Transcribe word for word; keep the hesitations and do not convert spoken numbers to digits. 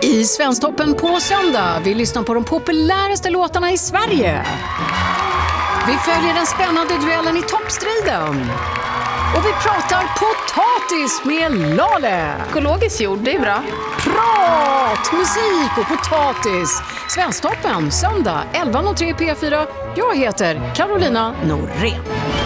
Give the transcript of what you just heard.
I Svensktoppen på söndag. Vi lyssnar på de populäraste låtarna i Sverige. Vi följer den spännande duellen i toppstriden. Och vi pratar potatis med Lale. Ekologisk jord, det är bra. Prat, musik och potatis. Svensktoppen, söndag elva noll tre P fyra. Jag heter Carolina Norén.